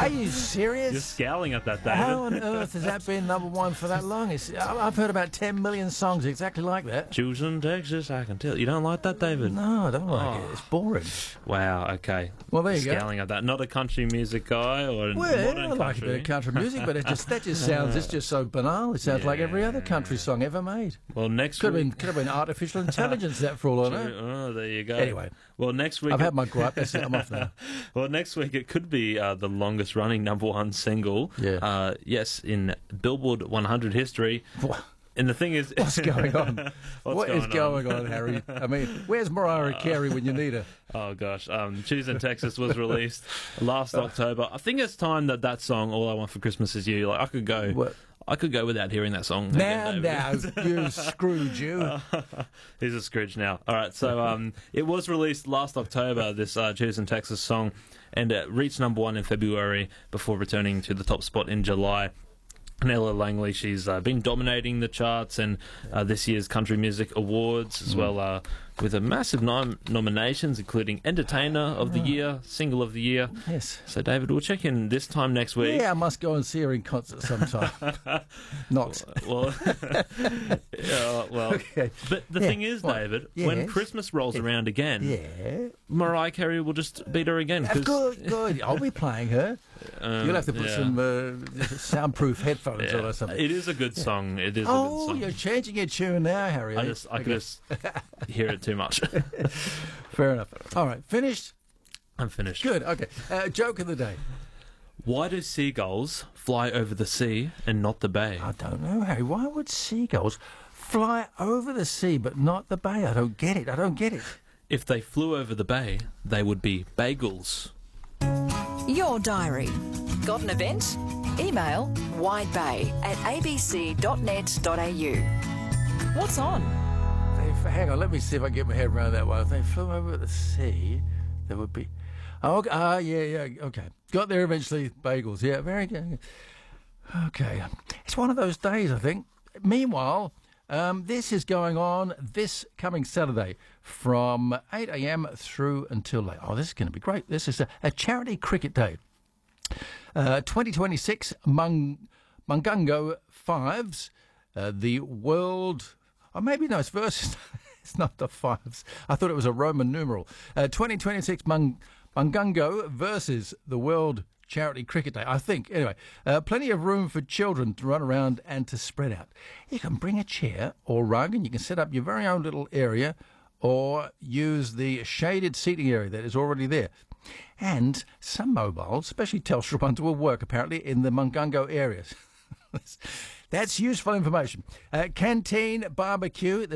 Are you serious? You're scowling at that, David. How on earth has that been number one for that long? I've heard about 10 million songs exactly like that. Choosing Texas, I can tell. You don't like that, David? No, I don't like it. It's boring. Wow, okay. Well, there you go. Scowling at that. Not a country music guy or Well, modern I like a bit of country music, but that just sounds, it's just so banal. It sounds like every other country song ever made. Well, next Could week... have been artificial intelligence, that for all I know. Oh, there you go. Anyway. Well, next week... I've had my gripe. That's it. I'm off now. Well, next week it could be the longest running number one single. Yeah. Yes, in Billboard 100 history. What? And the thing is... What's going on? What is going on, Harry? I mean, where's Mariah Carey when you need her? Oh, gosh. Choosing Texas was released last October. I think it's time that song, All I Want for Christmas Is You, like, I could go without hearing that song. Now, you Scrooge, you. He's a Scrooge now. All right, so it was released last October, this Choosing Texas song, and it reached number one in February before returning to the top spot in July. Ella Langley, she's been dominating the charts and this year's Country Music Awards as well, with a massive nominations, including Entertainer of the Year, Single of the Year. Yes. So, David, we'll check in this time next week. Yeah, I must go and see her in concert sometime. Not. Well, Okay. But the thing is, David, when Christmas rolls around again, Mariah Carey will just beat her again. Good. I'll be playing her. You'll have to put some soundproof headphones on or something. It is a good song. It is a good song. You're changing your tune now, Harry. I could just hear it too much. Fair enough. All right, finished? I'm finished. Good, okay. Joke of the day. Why do seagulls fly over the sea and not the bay? I don't know, Harry. Why would seagulls fly over the sea but not the bay? I don't get it. If they flew over the bay, they would be bagels. Your diary. Got an event? Email widebay@abc.net.au. What's on? Hang on, let me see if I can get my head around that one. If they flew over the sea, there would be... okay. Got there eventually, bagels. Yeah, very good. Okay. It's one of those days, I think. Meanwhile, this is going on this coming Saturday from 8 a.m. through until late. Oh, this is going to be great. This is a charity cricket day. 2026 Mungungo Fives, the world... Oh, maybe no, it's versus. It's not the fives. I thought it was a Roman numeral. 2026 Mungungo versus the World Charity Cricket Day, I think. Anyway, plenty of room for children to run around and to spread out. You can bring a chair or rug and you can set up your very own little area or use the shaded seating area that is already there. And some mobiles, especially Telstra ones, will work apparently in the Mungungo areas. That's useful information. Canteen barbecue.